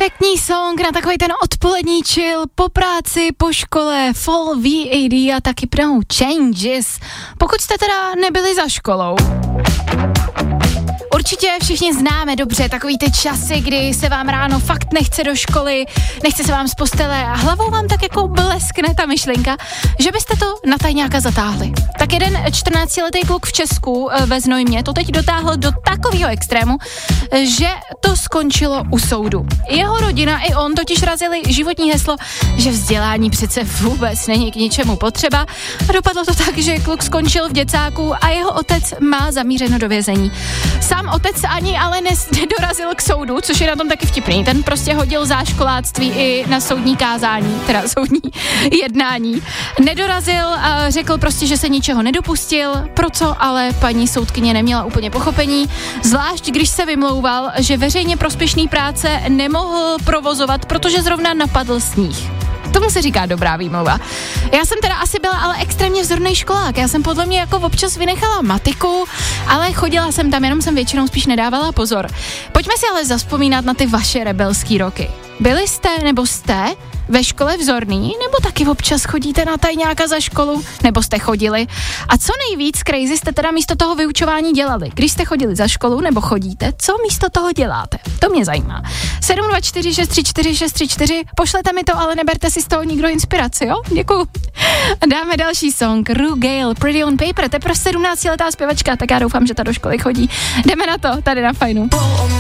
Perfektní song na takový ten odpolední chill po práci, po škole, Fall VAD a taky No Changes, pokud jste teda nebyli za školou. Určitě všichni známe dobře takový ty časy, kdy se vám ráno fakt nechce do školy, nechce se vám z postele a hlavou vám tak jako bleskne ta myšlenka, že byste to na tajňáka zatáhli. Tak jeden 14letý kluk v Česku ve Znojmě to teď dotáhl do takového extrému, že to skončilo u soudu. Jeho rodina i on totiž razili životní heslo, že vzdělání přece vůbec není k ničemu potřeba a dopadlo to tak, že kluk skončil v děcáku a jeho otec má zamířeno do vězení. Sám otec ani ale nedorazil k soudu, což je na tom taky vtipný. Ten prostě hodil záškoláctví i na soudní kázání, teda soudní jednání. Nedorazil a řekl prostě, že se ničeho nedopustil, pro co ale paní soudkyně neměla úplně pochopení, zvlášť když se vymlouval, že veřejně prospěšný práce nemohl provozovat, protože zrovna napadl sníh. Tomu se říká dobrá výmluva. Já jsem teda asi byla ale extrémně vzorný školák. Já jsem podle mě jako občas vynechala matiku, ale chodila jsem tam, jenom jsem většinou spíš nedávala pozor. Pojďme si ale zavzpomínat na ty vaše rebelský roky. Byli jste nebo jste ve škole vzorný, nebo taky občas chodíte na tajňáka za školu, nebo jste chodili? A co nejvíc crazy jste teda místo toho vyučování dělali? Když jste chodili za školu nebo chodíte, co místo toho děláte? To mě zajímá. 724 634 634, pošlete mi to, ale neberte si z toho nikdo inspiraci, jo? Děkuju. Dáme další song, Ru Gale, Pretty on Paper, to je pro 17letá zpěvačka, tak já doufám, že ta do školy chodí. Jdeme na to, tady na Fajnu.